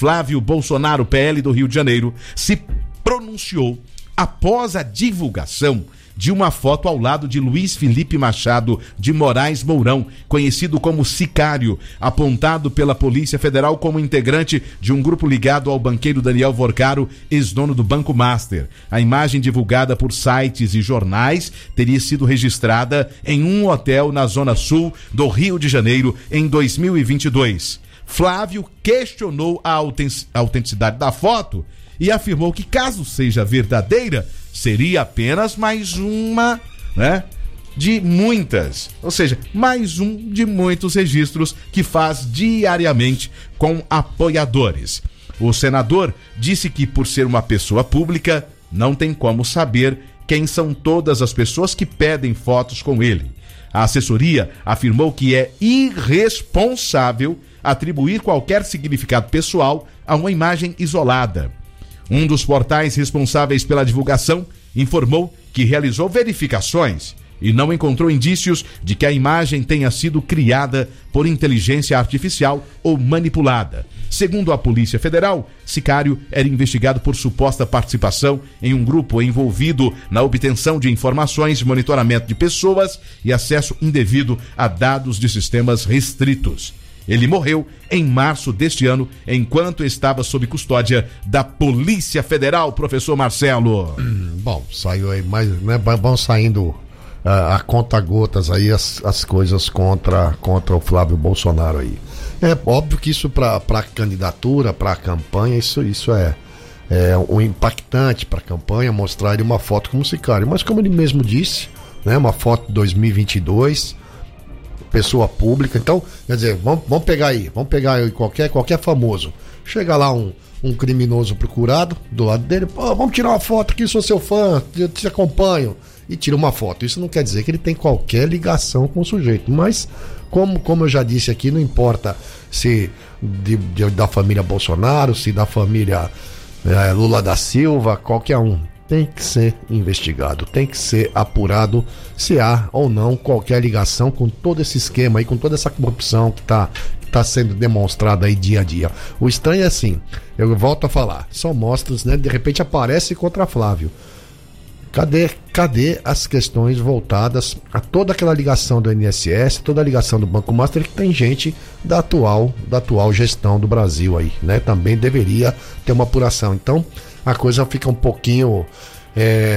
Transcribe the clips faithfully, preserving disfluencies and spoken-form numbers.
Flávio Bolsonaro, P L do Rio de Janeiro, se pronunciou após a divulgação de uma foto ao lado de Luiz Felipe Machado de Moraes Mourão, conhecido como Sicário, apontado pela Polícia Federal como integrante de um grupo ligado ao banqueiro Daniel Vorcaro, ex-dono do Banco Master. A imagem divulgada por sites e jornais teria sido registrada em um hotel na zona sul do Rio de Janeiro em dois mil e vinte e dois. Flávio questionou a autenticidade da foto e afirmou que, caso seja verdadeira, seria apenas mais uma, né, de muitas, ou seja, mais um de muitos registros que faz diariamente com apoiadores. O senador disse que, por ser uma pessoa pública, não tem como saber quem são todas as pessoas que pedem fotos com ele. A assessoria afirmou que é irresponsável atribuir qualquer significado pessoal a uma imagem isolada. Um dos portais responsáveis pela divulgação informou que realizou verificações e não encontrou indícios de que a imagem tenha sido criada por inteligência artificial ou manipulada. Segundo a Polícia Federal, Sicário era investigado por suposta participação em um grupo envolvido na obtenção de informações de monitoramento de pessoas e acesso indevido a dados de sistemas restritos. Ele morreu em março deste ano, enquanto estava sob custódia da Polícia Federal, professor Marcelo. Hum, bom, saiu aí mais, né? Vão saindo uh, a conta-gotas aí as, as coisas contra, contra o Flávio Bolsonaro aí. É óbvio que isso para a candidatura, para a campanha, isso, isso é, é um impactante para a campanha, mostrar ele uma foto como Sicário. Mas como ele mesmo disse, né? Uma foto de dois mil e vinte e dois... pessoa pública, então, quer dizer, vamos, vamos pegar aí, vamos pegar aí qualquer, qualquer famoso, chega lá um, um criminoso procurado do lado dele, pô, vamos tirar uma foto aqui, sou seu fã, eu te acompanho, e tira uma foto. Isso não quer dizer que ele tem qualquer ligação com o sujeito, mas como, como eu já disse aqui, não importa se de, de, da família Bolsonaro, se da família é, Lula da Silva, qualquer um, tem que ser investigado, tem que ser apurado se há ou não qualquer ligação com todo esse esquema aí, com toda essa corrupção que está tá sendo demonstrada aí dia a dia. O estranho é assim, eu volto a falar, são mostras, né? De repente aparece contra Flávio. Cadê, cadê as questões voltadas a toda aquela ligação do I N S S, toda a ligação do Banco Master, que tem gente da atual, da atual gestão do Brasil aí, né? Também deveria ter uma apuração. Então, a coisa fica um pouquinho é,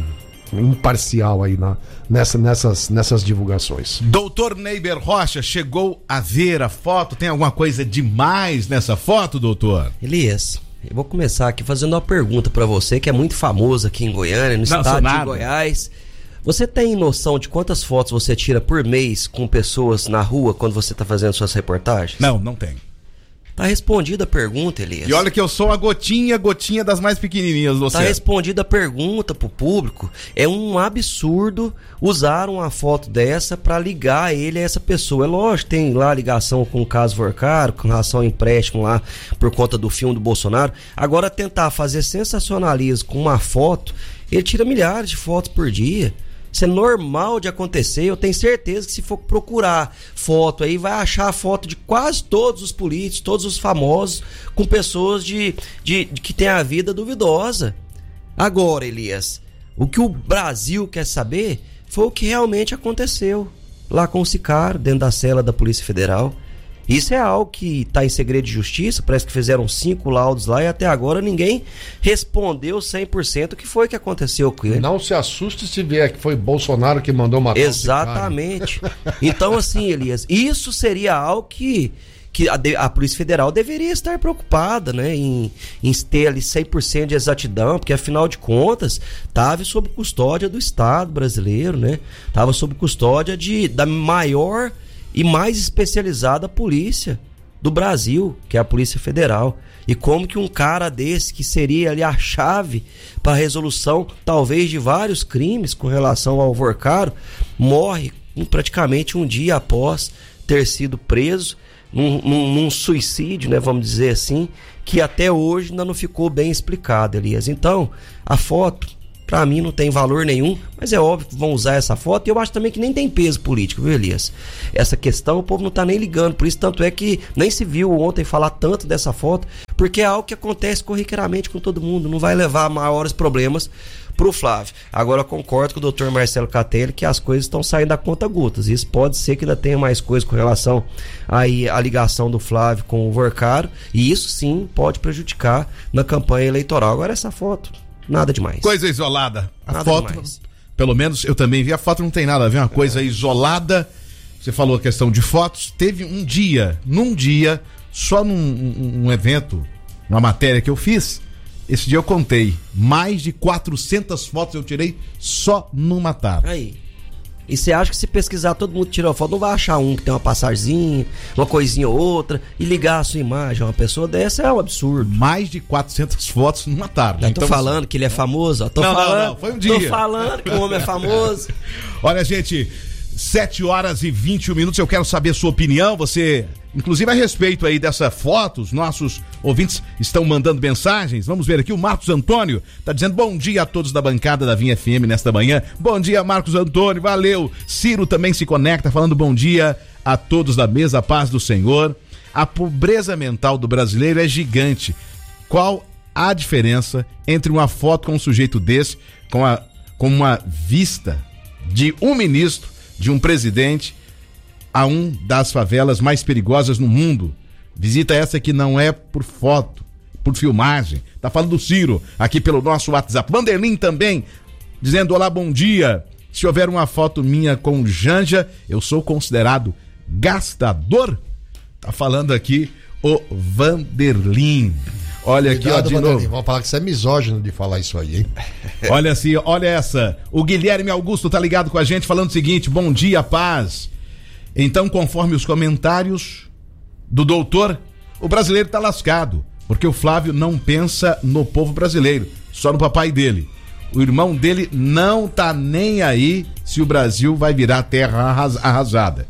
imparcial aí na, nessa, nessas, nessas divulgações. Doutor Neiber Rocha, chegou a ver a foto? Tem alguma coisa demais nessa foto, doutor? Elias, eu vou começar aqui fazendo uma pergunta pra você, que é muito famoso aqui em Goiânia, no Não, estado de Goiás. Você tem noção de quantas fotos você tira por mês com pessoas na rua quando você tá fazendo suas reportagens? Não, não tem. Tá respondida a pergunta, Elias. E olha que eu sou a gotinha, gotinha das mais pequenininhas, você. Tá respondida a pergunta pro público. É um absurdo usar uma foto dessa pra ligar ele a essa pessoa. É lógico, tem lá ligação com o caso Vorcaro, com relação ao empréstimo lá por conta do filme do Bolsonaro. Agora tentar fazer sensacionalismo com uma foto, ele tira milhares de fotos por dia. Isso é normal de acontecer. Eu tenho certeza que se for procurar foto aí, vai achar a foto de quase todos os políticos, todos os famosos, com pessoas de, de, de que têm a vida duvidosa. Agora, Elias, o que o Brasil quer saber foi o que realmente aconteceu lá com o Sicário, dentro da cela da Polícia Federal. Isso é algo que está em segredo de justiça, parece que fizeram cinco laudos lá e até agora ninguém respondeu cem por cento o que foi que aconteceu com ele. Não se assuste se vier que foi Bolsonaro que mandou matar. Exatamente. Então assim, Elias, isso seria algo que, que a, a Polícia Federal deveria estar preocupada, né, em, em ter ali cem por cento de exatidão, porque afinal de contas estava sob custódia do Estado brasileiro, né? Estava sob custódia de, da maior e mais especializada polícia do Brasil, que é a Polícia Federal. E como que um cara desse, que seria ali a chave para a resolução talvez de vários crimes com relação ao Vorcaro, morre praticamente um dia após ter sido preso num, num, num suicídio, né, vamos dizer assim, que até hoje ainda não ficou bem explicado, Elias. Então, a foto Pra mim não tem valor nenhum, mas é óbvio que vão usar essa foto e eu acho também que nem tem peso político, viu, Elias? Essa questão o povo não tá nem ligando, por isso tanto é que nem se viu ontem falar tanto dessa foto, porque é algo que acontece corriqueiramente com todo mundo, não vai levar a maiores problemas pro Flávio. Agora eu concordo com o doutor Marcelo Catelli que as coisas estão saindo a conta gotas, isso pode ser que ainda tenha mais coisa com relação aí à ligação do Flávio com o Vorcaro, e isso sim pode prejudicar na campanha eleitoral. Agora essa foto, nada demais. Coisa isolada. A nada foto, demais. Pelo menos eu também vi a foto, não tem nada a ver, uma coisa é. isolada. Você falou a questão de fotos, teve um dia, num dia, só num um, um evento, uma matéria que eu fiz, esse dia eu contei, mais de quatrocentas fotos eu tirei só numa tarde. Aí. E você acha que se pesquisar, todo mundo tirou foto, não vai achar um que tem uma passagemzinha, uma coisinha ou outra, e ligar a sua imagem a uma pessoa dessa é um absurdo. Mais de quatrocentas fotos numa tarde. Já tô então, falando que ele é famoso, ó. Tô não, falando, não, não, foi um dia. Tô falando que o homem é famoso. Olha, gente, sete horas e vinte e um minutos, eu quero saber a sua opinião, você, inclusive a respeito aí dessa foto, os nossos ouvintes estão mandando mensagens, vamos ver aqui, o Marcos Antônio tá dizendo bom dia a todos da bancada da Vinha F M nesta manhã, bom dia Marcos Antônio, valeu, Ciro também se conecta falando bom dia a todos da mesa, paz do Senhor. A pobreza mental do brasileiro é gigante, qual a diferença entre uma foto com um sujeito desse, com, a, com uma vista de um ministro, de um presidente a um das favelas mais perigosas no mundo? Visita essa que não é por foto, por filmagem. Tá falando do Ciro aqui pelo nosso WhatsApp. Vanderlin também dizendo olá, bom dia. Se houver uma foto minha com Janja, eu sou considerado gastador? Tá falando aqui o Vanderlin. Olha aqui, Cuidado, ó, de Vanderlin, novo. vamos falar que você é misógino de falar isso aí, hein? Olha assim, olha essa. O Guilherme Augusto tá ligado com a gente falando o seguinte: bom dia, paz. Então, conforme os comentários do doutor, o brasileiro tá lascado, porque o Flávio não pensa no povo brasileiro, só no papai dele. O irmão dele não tá nem aí se o Brasil vai virar terra arrasada.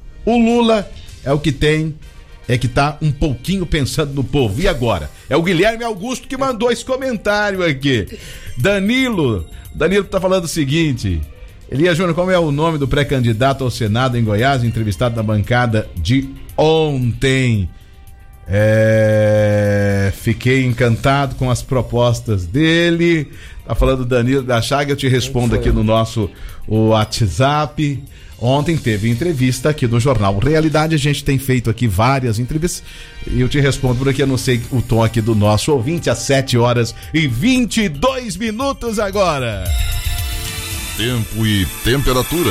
O Lula é o que tem, é que tá um pouquinho pensando no povo. E agora? É o Guilherme Augusto que mandou esse comentário aqui. Danilo, Danilo tá falando o seguinte: Elias Júnior, como é o nome do pré-candidato ao Senado em Goiás, entrevistado na bancada de ontem? É... Fiquei encantado com as propostas dele. Tá falando Danilo da Chaga, eu te respondo aqui no nosso o WhatsApp. Ontem teve entrevista aqui no Jornal Realidade, a gente tem feito aqui várias entrevistas e eu te respondo por aqui, eu não sei o tom aqui do nosso ouvinte, às sete horas e vinte e dois minutos agora. Tempo e temperatura.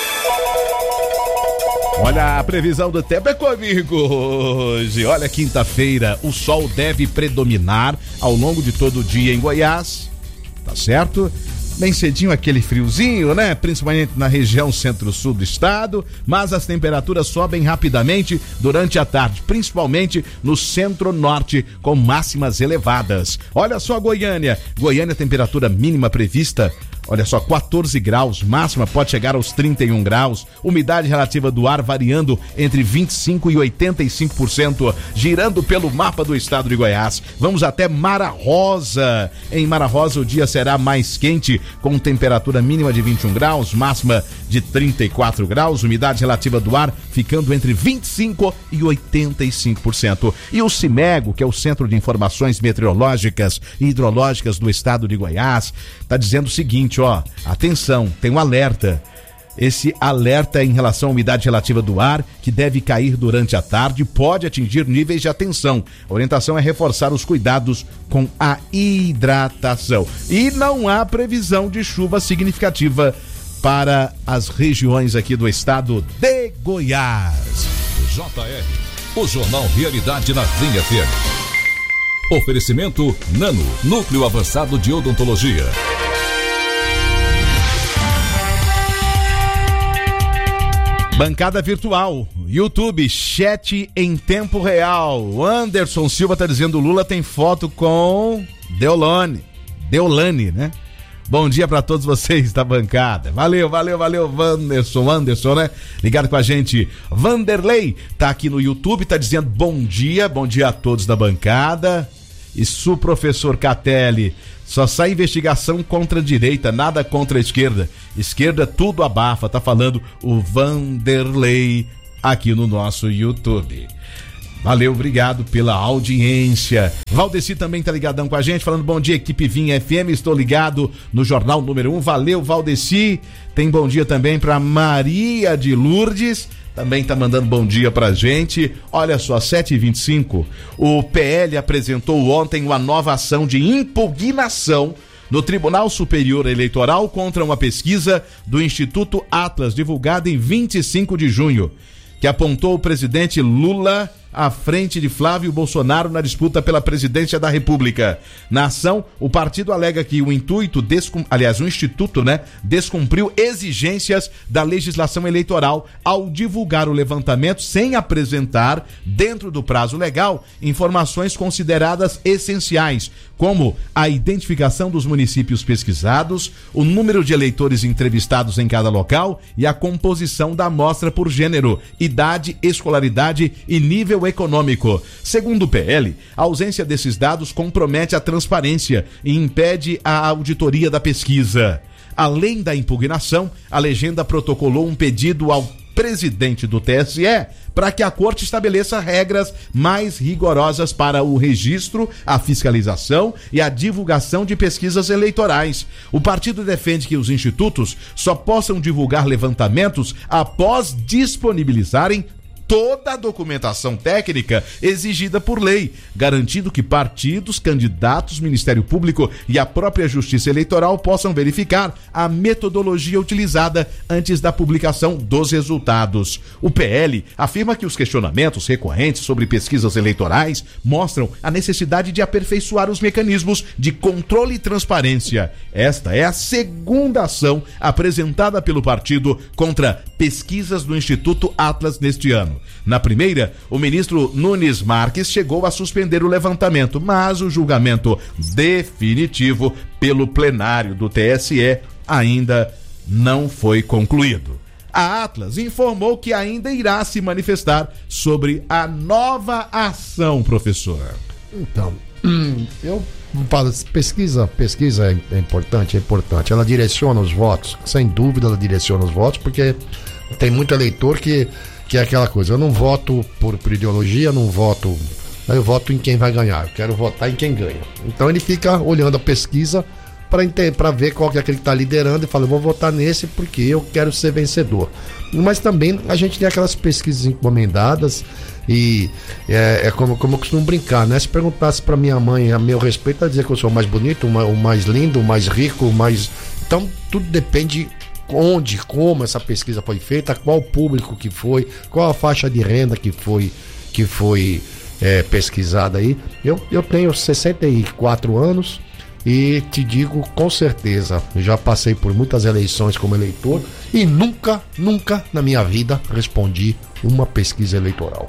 Olha, a previsão do tempo é comigo hoje. Olha, quinta-feira, o sol deve predominar ao longo de todo o dia em Goiás, tá certo? Bem cedinho aquele friozinho, né? Principalmente na região centro-sul do estado, mas as temperaturas sobem rapidamente durante a tarde, principalmente no centro-norte, com máximas elevadas. Olha só Goiânia, Goiânia, temperatura mínima prevista, olha só, quatorze graus, máxima pode chegar aos trinta e um graus, umidade relativa do ar variando entre vinte e cinco por cento e oitenta e cinco por cento, girando pelo mapa do estado de Goiás. Vamos até Mara Rosa. Em Mara Rosa o dia será mais quente, com temperatura mínima de vinte e um graus, máxima de trinta e quatro graus, umidade relativa do ar ficando entre vinte e cinco por cento e oitenta e cinco por cento. E o CIMEGO, que é o Centro de Informações Meteorológicas e Hidrológicas do estado de Goiás, está dizendo o seguinte, ó, atenção, tem um alerta. Esse alerta é em relação à umidade relativa do ar, que deve cair durante a tarde, pode atingir níveis de atenção. A orientação é reforçar os cuidados com a hidratação. E não há previsão de chuva significativa para as regiões aqui do estado de Goiás. J R, o Jornal Realidade na Vinha F M. Oferecimento Nano, Núcleo Avançado de Odontologia. Bancada virtual, YouTube, chat em tempo real. O Anderson Silva tá dizendo: Lula tem foto com Deolane. Deolane, né? Bom dia para todos vocês da bancada. Valeu, valeu, valeu, Anderson, Anderson, né? Ligado com a gente. Vanderlei tá aqui no YouTube, tá dizendo bom dia, bom dia a todos da bancada. Isso, professor Catelli. Só sai investigação contra a direita, nada contra a esquerda. Esquerda tudo abafa, tá falando o Vanderlei aqui no nosso YouTube. Valeu, obrigado pela audiência. Valdeci também tá ligadão com a gente, falando bom dia, equipe Vinha F M, estou ligado no Jornal Número um. Valeu, Valdeci. Tem bom dia também pra Maria de Lourdes, também tá mandando bom dia pra gente. Olha só, sete e vinte e cinco, o P L apresentou ontem uma nova ação de impugnação no Tribunal Superior Eleitoral contra uma pesquisa do Instituto Atlas, divulgada em vinte e cinco de junho, que apontou o presidente Lula à frente de Flávio Bolsonaro na disputa pela presidência da República. Na ação, o partido alega que o intuito, descum... aliás, o Instituto, né, descumpriu exigências da legislação eleitoral ao divulgar o levantamento sem apresentar, dentro do prazo legal, informações consideradas essenciais, como a identificação dos municípios pesquisados, o número de eleitores entrevistados em cada local e a composição da amostra por gênero, idade, escolaridade e nível econômico. Segundo o P L, a ausência desses dados compromete a transparência e impede a auditoria da pesquisa. Além da impugnação, a legenda protocolou um pedido ao presidente do T S E para que a corte estabeleça regras mais rigorosas para o registro, a fiscalização e a divulgação de pesquisas eleitorais. O partido defende que os institutos só possam divulgar levantamentos após disponibilizarem toda a documentação técnica exigida por lei, garantindo que partidos, candidatos, Ministério Público e a própria Justiça Eleitoral possam verificar a metodologia utilizada antes da publicação dos resultados. O P L afirma que os questionamentos recorrentes sobre pesquisas eleitorais mostram a necessidade de aperfeiçoar os mecanismos de controle e transparência. Esta é a segunda ação apresentada pelo partido contra pesquisas do Instituto Atlas neste ano. Na primeira, o ministro Nunes Marques chegou a suspender o levantamento, mas o julgamento definitivo pelo plenário do T S E ainda não foi concluído. A Atlas informou que ainda irá se manifestar sobre a nova ação, professor. Então, eu falo, pesquisa, pesquisa é importante, é importante. Ela direciona os votos, sem dúvida ela direciona os votos, porque tem muito eleitor que que é aquela coisa, eu não voto por, por ideologia, não voto, eu voto em quem vai ganhar, eu quero votar em quem ganha. Então ele fica olhando a pesquisa para ver qual que é aquele que está liderando e fala, eu vou votar nesse porque eu quero ser vencedor. Mas também a gente tem aquelas pesquisas encomendadas e é, é como, como eu costumo brincar, né? Se perguntasse para minha mãe a meu respeito, ela dizer que eu sou o mais bonito, o mais lindo, o mais rico, o mais... Então tudo depende onde, como essa pesquisa foi feita, qual público que foi, qual a faixa de renda que foi, que foi é, pesquisada aí. Eu, eu tenho sessenta e quatro anos e te digo com certeza, já passei por muitas eleições como eleitor e nunca, nunca na minha vida respondi uma pesquisa eleitoral.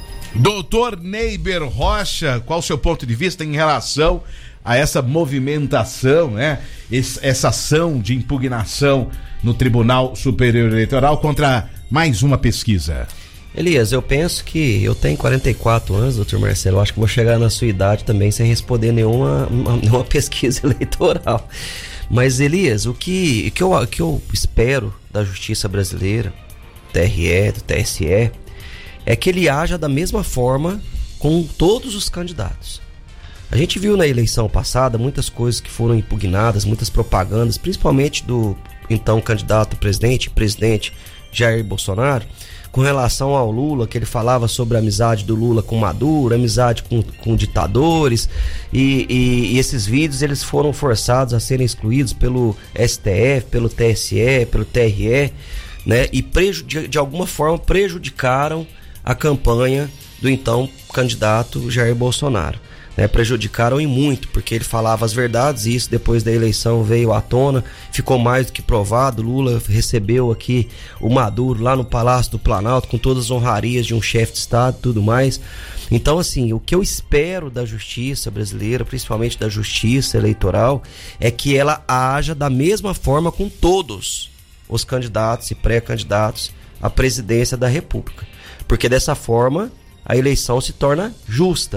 Doutor Neiber Rocha, qual o seu ponto de vista em relação a essa movimentação, né? Essa ação de impugnação no Tribunal Superior Eleitoral contra mais uma pesquisa? Elias, eu penso que eu tenho quarenta e quatro anos, doutor Marcelo, eu acho que vou chegar na sua idade também sem responder nenhuma, uma, nenhuma pesquisa eleitoral. Mas, Elias, o que, que, eu, que eu espero da justiça brasileira, T R E, do T S E, é que ele haja da mesma forma com todos os candidatos. A gente viu na eleição passada muitas coisas que foram impugnadas, muitas propagandas, principalmente do então candidato presidente, presidente Jair Bolsonaro, com relação ao Lula, que ele falava sobre a amizade do Lula com Maduro, amizade com, com ditadores, e, e, e esses vídeos eles foram forçados a serem excluídos pelo S T F, pelo T S E, pelo T R E, né, e prejud- de alguma forma prejudicaram a campanha do então candidato Jair Bolsonaro. Né, prejudicaram e muito, porque ele falava as verdades e isso depois da eleição veio à tona, ficou mais do que provado. Lula recebeu aqui o Maduro lá no Palácio do Planalto com todas as honrarias de um chefe de Estado e tudo mais. Então, assim, o que eu espero da justiça brasileira, principalmente da justiça eleitoral, é que ela haja da mesma forma com todos os candidatos e pré-candidatos à presidência da República, porque dessa forma a eleição se torna justa.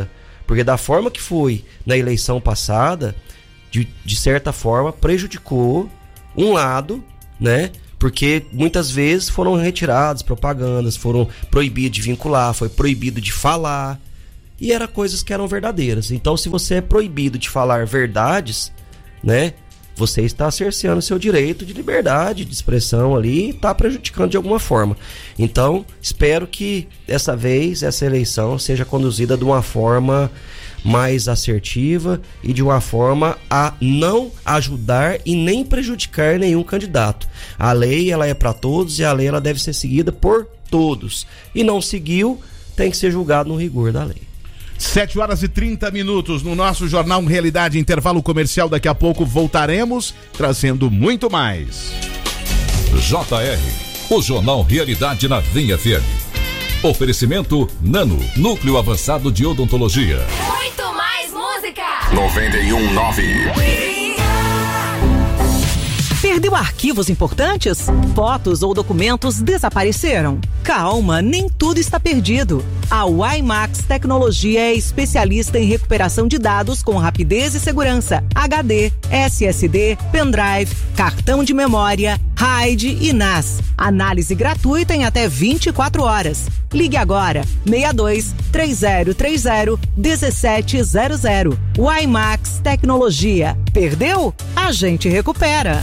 Porque da forma que foi na eleição passada, de, de certa forma, prejudicou um lado, né? Porque muitas vezes foram retiradas propagandas, foram proibidos de vincular, foi proibido de falar, e eram coisas que eram verdadeiras. Então, se você é proibido de falar verdades, né, você está cerceando seu direito de liberdade, de expressão ali, e está prejudicando de alguma forma. Então, espero que dessa vez essa eleição seja conduzida de uma forma mais assertiva e de uma forma a não ajudar e nem prejudicar nenhum candidato. A lei, ela é para todos, e a lei, ela deve ser seguida por todos. E não seguiu, tem que ser julgado no rigor da lei. sete horas e trinta minutos no nosso Jornal Realidade, intervalo comercial. Daqui a pouco voltaremos trazendo muito mais. J R, o Jornal Realidade na Vinha F M. Oferecimento Nano, Núcleo Avançado de Odontologia. Muito mais música. noventa e um ponto nove. Perdeu arquivos importantes? Fotos ou documentos desapareceram? Calma, nem tudo está perdido. A WiMax Tecnologia é especialista em recuperação de dados com rapidez e segurança. H D, S S D, pendrive, cartão de memória, RAID e N A S. Análise gratuita em até vinte e quatro horas. Ligue agora, seis dois três zero três zero um sete zero zero. WiMax Tecnologia. Perdeu? A gente recupera.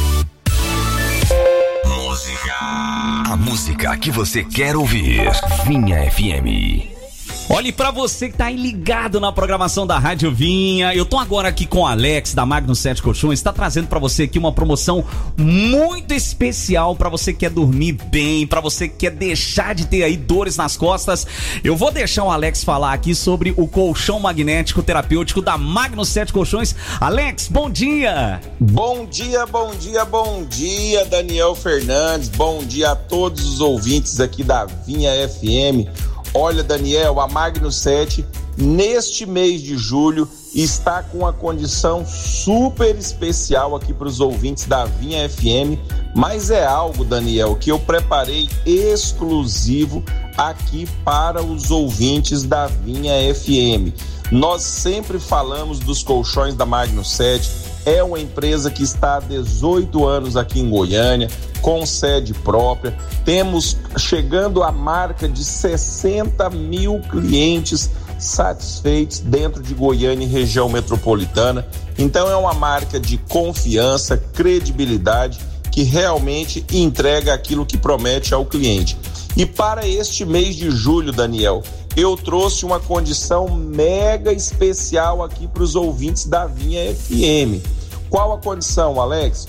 A música que você quer ouvir. Vinha F M. Olhe, pra você que tá aí ligado na programação da Rádio Vinha, eu tô agora aqui com o Alex da Magnus sete Colchões, tá trazendo pra você aqui uma promoção muito especial pra você que quer dormir bem, pra você que quer deixar de ter aí dores nas costas. Eu vou deixar o Alex falar aqui sobre o colchão magnético terapêutico da Magnus sete Colchões. Alex, bom dia! Bom dia, bom dia, bom dia, Daniel Fernandes, bom dia a todos os ouvintes aqui da Vinha F M. Olha, Daniel, a Magnus sete, neste mês de julho, está com uma condição super especial aqui para os ouvintes da Vinha F M, mas é algo, Daniel, que eu preparei exclusivo aqui para os ouvintes da Vinha F M. Nós sempre falamos dos colchões da Magnus sete, é uma empresa que está há dezoito anos aqui em Goiânia, com sede própria. Temos chegando à marca de sessenta mil clientes satisfeitos dentro de Goiânia e região metropolitana. Então é uma marca de confiança, credibilidade, que realmente entrega aquilo que promete ao cliente. E para este mês de julho, Daniel, eu trouxe uma condição mega especial aqui para os ouvintes da Vinha F M. Qual a condição, Alex?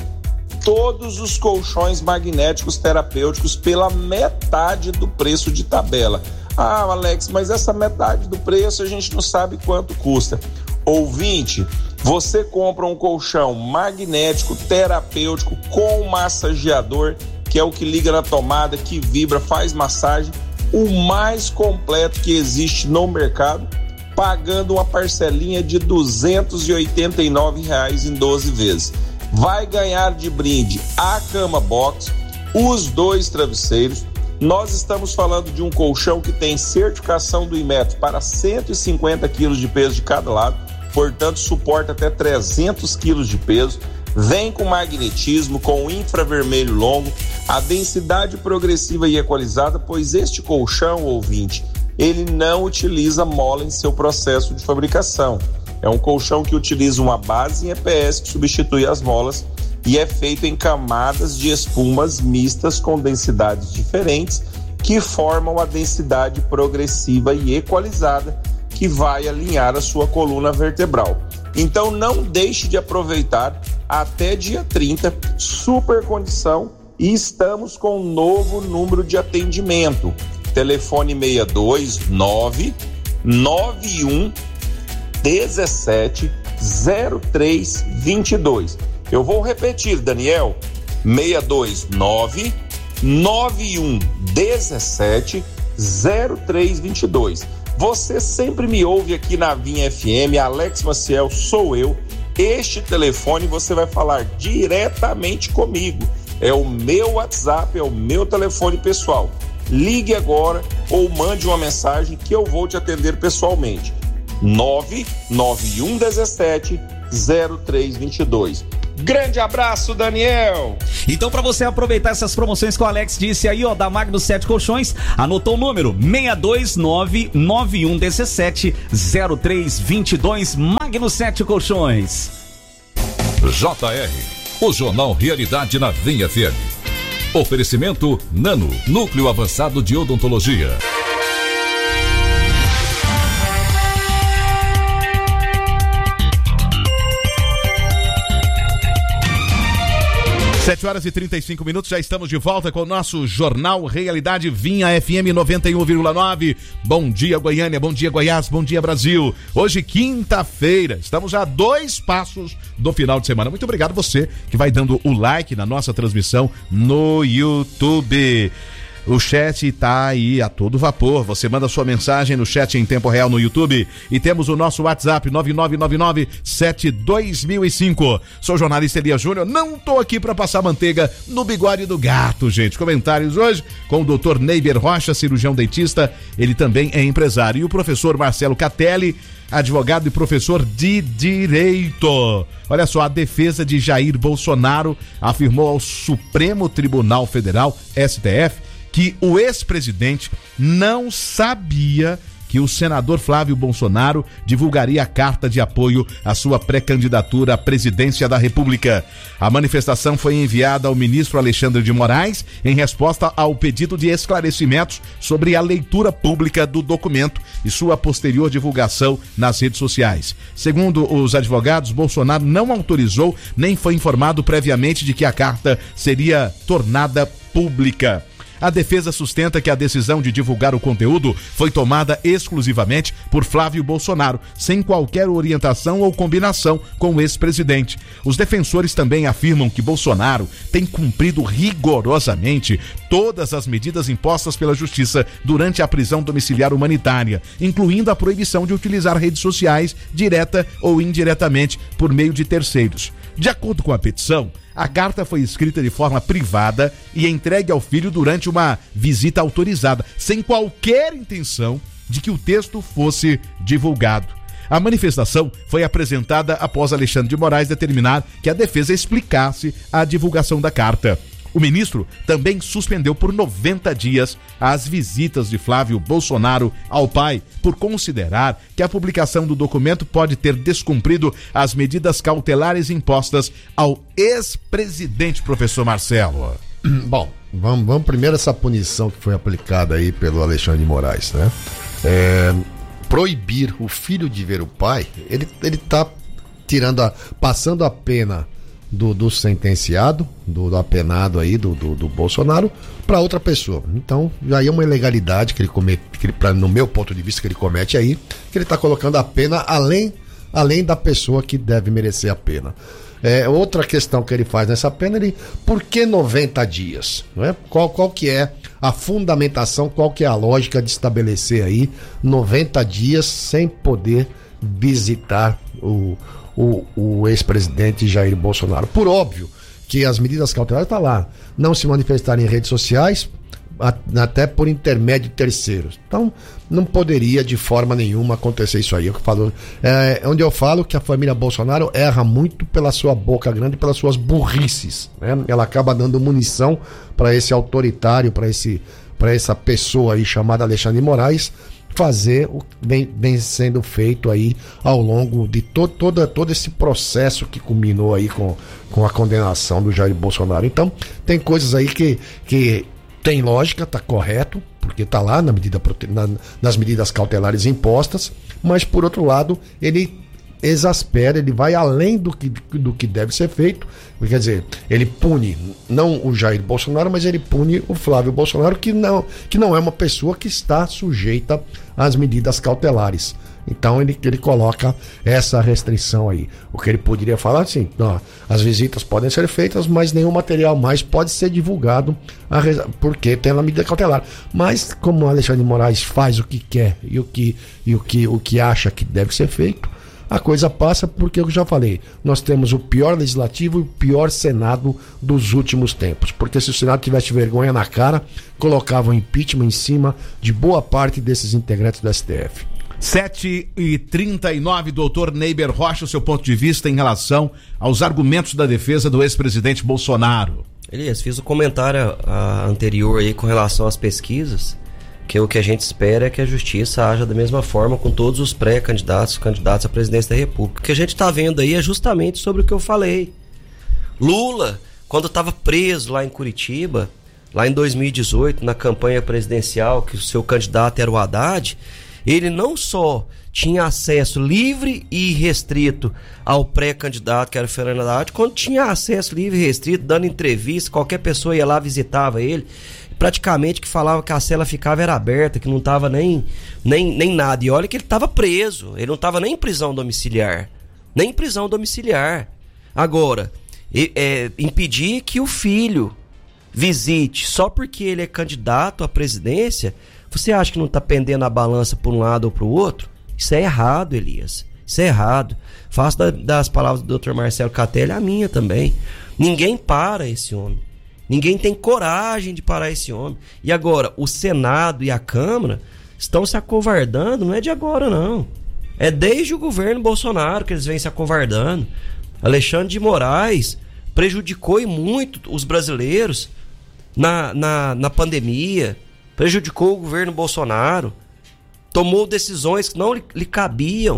Todos os colchões magnéticos terapêuticos pela metade do preço de tabela. Ah, Alex, mas essa metade do preço a gente não sabe quanto custa. Ouvinte, você compra um colchão magnético terapêutico com massageador, que é o que liga na tomada, que vibra, faz massagem, o mais completo que existe no mercado, pagando uma parcelinha de duzentos e oitenta e nove reais em doze vezes. Vai ganhar de brinde a cama box, os dois travesseiros. Nós estamos falando de um colchão que tem certificação do Inmetro para cento e cinquenta quilos de peso de cada lado, portanto suporta até trezentos quilos de peso. Vem com magnetismo, com infravermelho longo, a densidade progressiva e equalizada, pois este colchão, ouvinte, ele não utiliza mola em seu processo de fabricação. É um colchão que utiliza uma base em E P S que substitui as molas e é feito em camadas de espumas mistas com densidades diferentes que formam a densidade progressiva e equalizada que vai alinhar a sua coluna vertebral. Então não deixe de aproveitar até dia trinta, super condição, e estamos com um novo número de atendimento. Telefone seis dois nove nove um um sete zero três dois dois. Eu vou repetir, Daniel, seis dois nove nove um um sete zero três dois dois. Você sempre me ouve aqui na Vinha F M, Alex Maciel, sou eu. Este telefone você vai falar diretamente comigo. É o meu WhatsApp, é o meu telefone pessoal. Ligue agora ou mande uma mensagem que eu vou te atender pessoalmente. nove nove um um sete zero três dois dois. Grande abraço, Daniel! Então, para você aproveitar essas promoções que o Alex disse aí, ó, da Magno sete Colchões, anotou o número seis dois nove nove um um sete zero três dois dois, Magno sete Colchões. J R, o Jornal Realidade na Vinha F M. Oferecimento Nano, Núcleo Avançado de Odontologia. sete horas e trinta e cinco minutos, já estamos de volta com o nosso Jornal Realidade Vinha F M noventa e um vírgula nove. Bom dia, Goiânia, bom dia, Goiás, bom dia, Brasil. Hoje, quinta-feira, estamos já a dois passos do final de semana. Muito obrigado você que vai dando o like na nossa transmissão no YouTube. O chat tá aí a todo vapor. Você manda sua mensagem no chat em tempo real no YouTube. E temos o nosso WhatsApp nove nove nove nove sete dois mil e cinco. Sou o jornalista Elias Júnior. Não tô aqui para passar manteiga no bigode do gato, gente. Comentários hoje com o doutor Neiber Rocha, cirurgião dentista. Ele também é empresário. E o professor Marcelo Catelli, advogado e professor de Direito. Olha só, a defesa de Jair Bolsonaro afirmou ao Supremo Tribunal Federal, S T F, que o ex-presidente não sabia que o senador Flávio Bolsonaro divulgaria a carta de apoio à sua pré-candidatura à presidência da República. A manifestação foi enviada ao ministro Alexandre de Moraes em resposta ao pedido de esclarecimentos sobre a leitura pública do documento e sua posterior divulgação nas redes sociais. Segundo os advogados, Bolsonaro não autorizou nem foi informado previamente de que a carta seria tornada pública. A defesa sustenta que a decisão de divulgar o conteúdo foi tomada exclusivamente por Flávio Bolsonaro, sem qualquer orientação ou combinação com o ex-presidente. Os defensores também afirmam que Bolsonaro tem cumprido rigorosamente todas as medidas impostas pela Justiça durante a prisão domiciliar humanitária, incluindo a proibição de utilizar redes sociais direta ou indiretamente por meio de terceiros. De acordo com a petição, a carta foi escrita de forma privada e entregue ao filho durante uma visita autorizada, sem qualquer intenção de que o texto fosse divulgado. A manifestação foi apresentada após Alexandre de Moraes determinar que a defesa explicasse a divulgação da carta. O ministro também suspendeu por noventa dias as visitas de Flávio Bolsonaro ao pai, por considerar que a publicação do documento pode ter descumprido as medidas cautelares impostas ao ex-presidente, professor Marcelo. Bom, vamos, vamos primeiro essa punição que foi aplicada aí pelo Alexandre de Moraes, né? É, proibir o filho de ver o pai, ele, ele tá tirando a, passando a pena Do, do sentenciado, do, do apenado aí, do, do, do Bolsonaro, para outra pessoa. Então, já é uma ilegalidade que ele comete, que ele, pra, no meu ponto de vista, que ele comete aí, que ele está colocando a pena além, além da pessoa que deve merecer a pena. É, outra questão que ele faz nessa pena, ele, por que noventa dias? Não é? Qual, qual que é a fundamentação, qual que é a lógica de estabelecer aí noventa dias sem poder visitar o O, o ex-presidente Jair Bolsonaro? Por óbvio que as medidas cautelares estão lá. Não se manifestar em redes sociais, a, até por intermédio de terceiros. Então, não poderia de forma nenhuma acontecer isso aí. Eu falo, é, onde eu falo que a família Bolsonaro erra muito pela sua boca grande, pelas suas burrices, né? Ela acaba dando munição para esse autoritário, para esse, para essa pessoa aí chamada Alexandre de Moraes, fazer o que vem, vem sendo feito aí ao longo de to, toda, todo esse processo que culminou aí com, com a condenação do Jair Bolsonaro. Então, tem coisas aí que, que tem lógica, tá correto, porque tá lá na medida, na, nas medidas cautelares impostas, mas por outro lado, ele exaspera, ele vai além do que, do que deve ser feito. Quer dizer, ele pune não o Jair Bolsonaro, mas ele pune o Flávio Bolsonaro, que não, que não é uma pessoa que está sujeita às medidas cautelares. Então ele, ele coloca essa restrição aí. O que ele poderia falar assim, ó, as visitas podem ser feitas, mas nenhum material mais pode ser divulgado a, porque tem a medida cautelar. Mas como o Alexandre de Moraes faz o que quer e o que, e o que, o que acha que deve ser feito, a coisa passa, porque eu já falei, nós temos o pior legislativo e o pior Senado dos últimos tempos, porque se o Senado tivesse vergonha na cara, colocava o impeachment em cima de boa parte desses integrantes do S T F. sete e trinta e nove, doutor Neiber Rocha, o seu ponto de vista em relação aos argumentos da defesa do ex-presidente Bolsonaro. Elias, fiz o um comentário a, anterior aí com relação às pesquisas, que o que a gente espera é que a justiça haja da mesma forma com todos os pré-candidatos, candidatos à presidência da República. O que a gente está vendo aí é justamente sobre o que eu falei. Lula, quando estava preso lá em Curitiba, lá em dois mil e dezoito, na campanha presidencial, que o seu candidato era o Haddad, ele não só tinha acesso livre e restrito ao pré-candidato, que era o Fernando Haddad, quando tinha acesso livre e restrito, dando entrevista, qualquer pessoa ia lá, visitava ele, praticamente que falava que a cela ficava era aberta, que não estava nem, nem, nem nada. E olha que ele estava preso, ele não estava nem em prisão domiciliar, nem em prisão domiciliar. Agora, é, impedir que o filho visite só porque ele é candidato à presidência, você acha que não está pendendo a balança por um lado ou para o outro? Isso é errado, Elias. Isso é errado. Faço da, das palavras do doutor Marcelo Catelli a minha também. Ninguém para esse homem. Ninguém tem coragem de parar esse homem. E agora, o Senado e a Câmara estão se acovardando, não é de agora não. É desde o governo Bolsonaro que eles vêm se acovardando. Alexandre de Moraes prejudicou e muito os brasileiros na, na, na pandemia, prejudicou o governo Bolsonaro, tomou decisões que não lhe, lhe cabiam,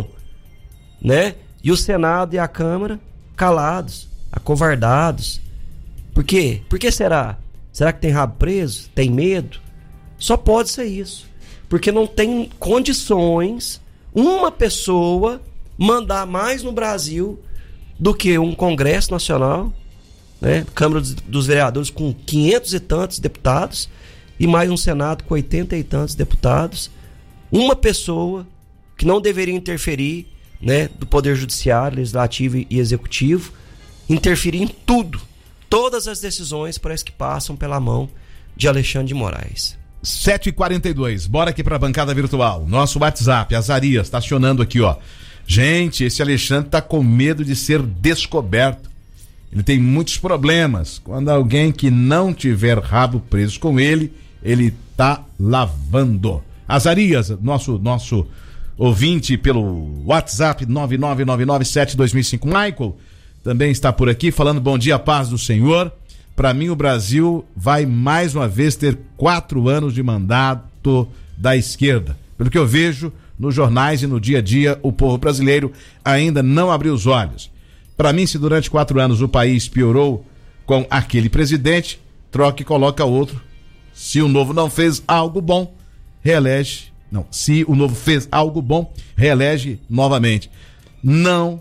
né? E o Senado e a Câmara calados, acovardados. Por quê? Por que será? Será que tem rabo preso? Tem medo? Só pode ser isso. Porque não tem condições uma pessoa mandar mais no Brasil do que um Congresso Nacional, né? Câmara dos Vereadores com quinhentos e tantos deputados e mais um Senado com oitenta e tantos deputados. Uma pessoa que não deveria interferir, né, do Poder Judiciário, Legislativo e Executivo, interferir em tudo. Todas as decisões parece que passam pela mão de Alexandre de Moraes. sete e quarenta e dois, bora aqui pra bancada virtual. Nosso WhatsApp, Azarias, tá acionando aqui, ó. Gente, esse Alexandre tá com medo de ser descoberto. Ele tem muitos problemas. Quando alguém que não tiver rabo preso com ele, ele tá lavando. Azarias, nosso, nosso ouvinte pelo WhatsApp nove nove nove nove sete dois mil e cinco. Michael também está por aqui falando bom dia, paz do Senhor. Para mim o Brasil vai mais uma vez ter quatro anos de mandato da esquerda. Pelo que eu vejo nos jornais e no dia a dia, o povo brasileiro ainda não abriu os olhos. Para mim, se durante quatro anos o país piorou com aquele presidente, troca e coloca outro. Se o novo não fez algo bom, reelege. Não, se o novo fez algo bom, reelege novamente. Não.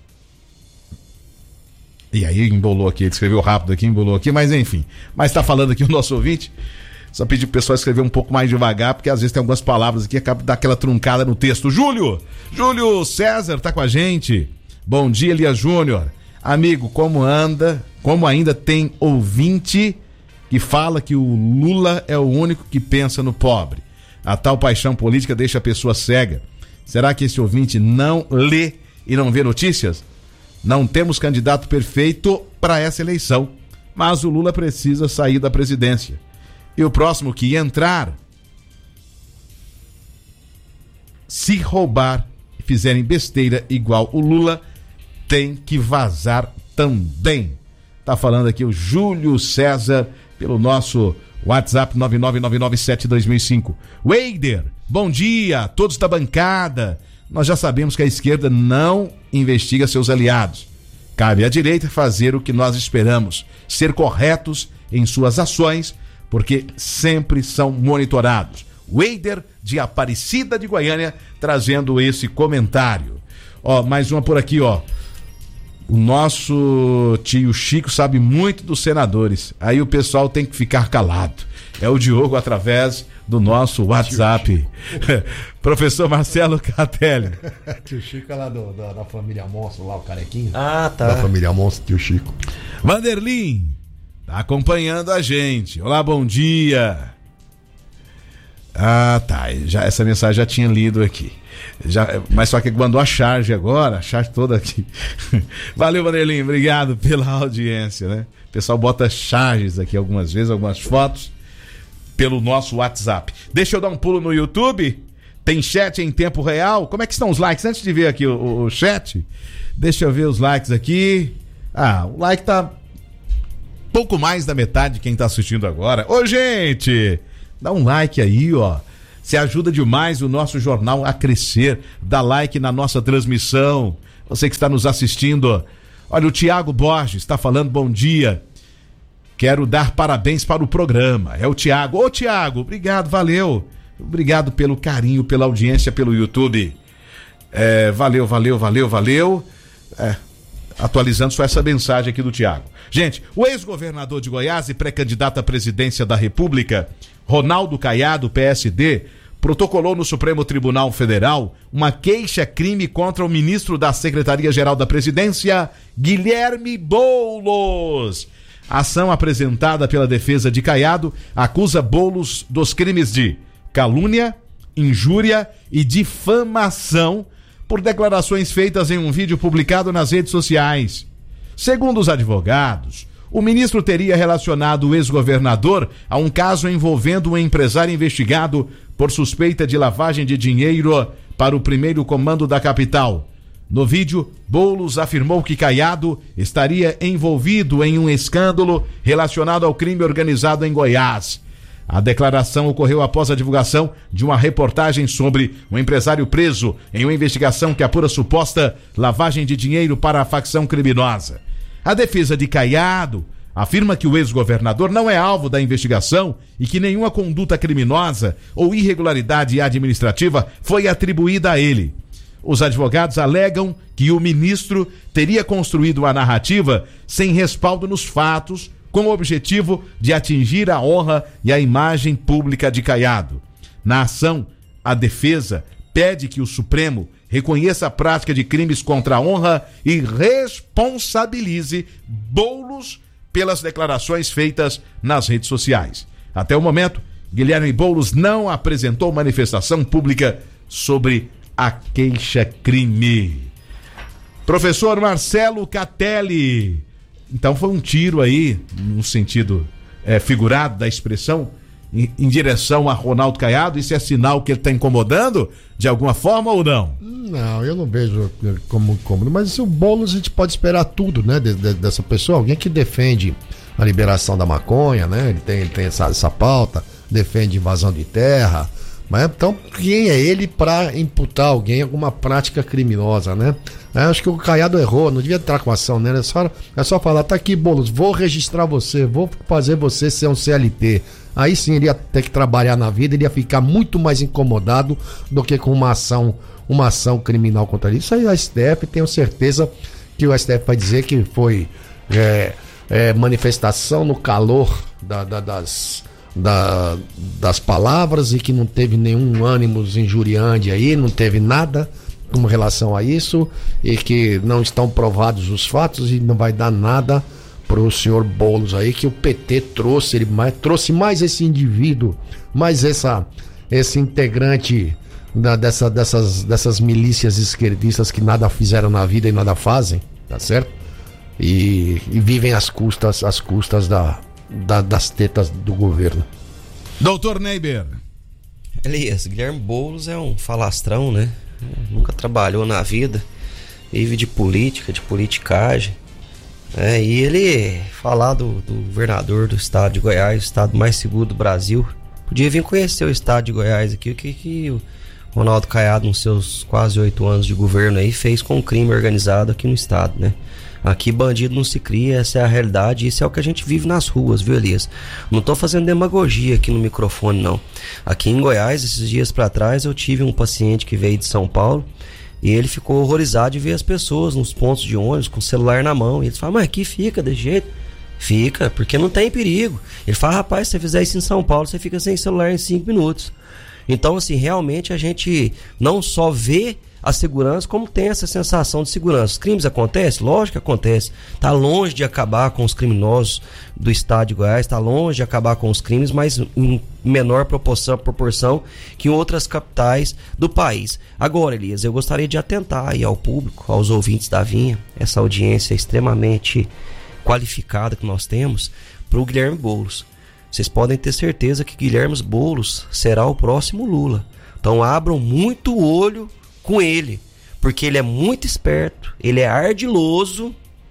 E aí embolou aqui, ele escreveu rápido aqui, embolou aqui, mas enfim. Mas tá falando aqui o nosso ouvinte. Só pedir pro pessoal escrever um pouco mais devagar, porque às vezes tem algumas palavras aqui que acabam de dar aquela truncada no texto. Júlio! Júlio César tá com a gente. Bom dia, Elias Júnior. Amigo, como anda? Como ainda tem ouvinte que fala que o Lula é o único que pensa no pobre? A tal paixão política deixa a pessoa cega. Será que esse ouvinte não lê e não vê notícias? Não temos candidato perfeito para essa eleição, mas o Lula precisa sair da presidência. E o próximo que entrar, se roubar e fizerem besteira igual o Lula, tem que vazar também. Tá falando aqui o Júlio César pelo nosso WhatsApp nove nove nove nove sete dois mil e cinco. Weider, bom dia, todos da bancada. Nós já sabemos que a esquerda não investiga seus aliados. Cabe à direita fazer o que nós esperamos, ser corretos em suas ações, porque sempre são monitorados. Weider de Aparecida de Goiânia trazendo esse comentário. Ó, mais uma por aqui, ó. O nosso tio Chico sabe muito dos senadores. Aí o pessoal tem que ficar calado. É o Diogo através do nosso WhatsApp. Professor Marcelo Catelli. Tio Chico é lá do, da, da família Monstro, lá o carequinho. Ah, tá. Da família Monstro, tio Chico. Vanderlin tá acompanhando a gente. Olá, bom dia. Ah, tá. Já, essa mensagem já tinha lido aqui. Já, mas só que mandou a charge agora, a charge toda aqui. Valeu, Vanderlin, obrigado pela audiência, né? O pessoal bota charges aqui algumas vezes, algumas fotos pelo nosso WhatsApp. Deixa eu dar um pulo no YouTube. Tem chat em tempo real? Como é que estão os likes? Antes de ver aqui o, o chat, deixa eu ver os likes aqui. Ah, o like tá pouco mais da metade de quem tá assistindo agora. Ô, gente, dá um like aí, ó. Você ajuda demais o nosso jornal a crescer. Dá like na nossa transmissão. Você que está nos assistindo. Olha, o Tiago Borges está falando bom dia. Quero dar parabéns para o programa. É o Tiago. Ô, Tiago, obrigado, valeu. Obrigado pelo carinho, pela audiência, pelo YouTube. É, valeu, valeu, valeu, valeu. É, atualizando só essa mensagem aqui do Tiago. Gente, o ex-governador de Goiás e pré-candidato à presidência da República, Ronaldo Caiado, P S D, protocolou no Supremo Tribunal Federal uma queixa-crime contra o ministro da Secretaria-Geral da Presidência, Guilherme Boulos. A ação apresentada pela defesa de Caiado acusa Boulos dos crimes de calúnia, injúria e difamação por declarações feitas em um vídeo publicado nas redes sociais. Segundo os advogados, o ministro teria relacionado o ex-governador a um caso envolvendo um empresário investigado por suspeita de lavagem de dinheiro para o primeiro comando da capital. No vídeo, Boulos afirmou que Caiado estaria envolvido em um escândalo relacionado ao crime organizado em Goiás. A declaração ocorreu após a divulgação de uma reportagem sobre um empresário preso em uma investigação que apura suposta lavagem de dinheiro para a facção criminosa. A defesa de Caiado afirma que o ex-governador não é alvo da investigação e que nenhuma conduta criminosa ou irregularidade administrativa foi atribuída a ele. Os advogados alegam que o ministro teria construído a narrativa sem respaldo nos fatos, com o objetivo de atingir a honra e a imagem pública de Caiado. Na ação, a defesa pede que o Supremo reconheça a prática de crimes contra a honra e responsabilize Boulos pelas declarações feitas nas redes sociais. Até o momento, Guilherme Boulos não apresentou manifestação pública sobre a queixa-crime. Professor Marcelo Catelli, então foi um tiro aí, no sentido é, figurado da expressão, em, em direção a Ronaldo Caiado. Isso é sinal que ele está incomodando de alguma forma ou não? Não, eu não vejo como incômodo, mas o Boulos a gente pode esperar tudo, né, de, de, dessa pessoa, alguém que defende a liberação da maconha, né, ele tem, ele tem essa, essa pauta, defende invasão de terra, mas então quem é ele para imputar alguém alguma prática criminosa, né? Eu acho que o Caiado errou, não devia entrar com ação, né? É só, é só falar, tá aqui, Boulos, vou registrar você, vou fazer você ser um C L T. Aí sim ele ia ter que trabalhar na vida, ele ia ficar muito mais incomodado do que com uma ação, uma ação criminal contra ele. Isso aí a S T F, tenho certeza que o S T F vai dizer que foi é, é, manifestação no calor da, da, das... Da, das palavras e que não teve nenhum ânimo injuriante aí, não teve nada com relação a isso e que não estão provados os fatos e não vai dar nada pro senhor Boulos aí, que o P T trouxe, ele mais, trouxe mais esse indivíduo, mais essa, esse integrante da, dessa, dessas, dessas milícias esquerdistas que nada fizeram na vida e nada fazem, tá certo? E, e vivem às custas, às custas da Da, das tetas do governo. Doutor Neiber. Elias, Guilherme Boulos é um falastrão, né? Nunca trabalhou na vida, vive de política, de politicagem. É, e ele falar do, do governador do estado de Goiás, o estado mais seguro do Brasil. Podia vir conhecer o estado de Goiás aqui, o que, que o Ronaldo Caiado, nos seus quase oito anos de governo aí, fez com o crime organizado aqui no estado, né? Aqui bandido não se cria, essa é a realidade, isso é o que a gente vive nas ruas, viu, Elias? Não tô fazendo demagogia aqui no microfone, não. Aqui em Goiás, esses dias pra trás, eu tive um paciente que veio de São Paulo e ele ficou horrorizado de ver as pessoas nos pontos de ônibus com o celular na mão. E eles falam, mas aqui fica desse jeito? Fica, porque não tem perigo. Ele fala, rapaz, se você fizer isso em São Paulo, você fica sem celular em cinco minutos. Então, assim, realmente a gente não só vê a segurança, como tem essa sensação de segurança. Os crimes acontecem? Lógico que acontece. Está longe de acabar com os criminosos do estado de Goiás, está longe de acabar com os crimes, mas em menor proporção, proporção que em outras capitais do país. Agora, Elias, eu gostaria de atentar aí ao público, aos ouvintes da Vinha, essa audiência extremamente qualificada que nós temos, para o Guilherme Boulos. Vocês podem ter certeza que Guilherme Boulos será o próximo Lula. Então abram muito o olho com ele, porque ele é muito esperto, ele é ardiloso,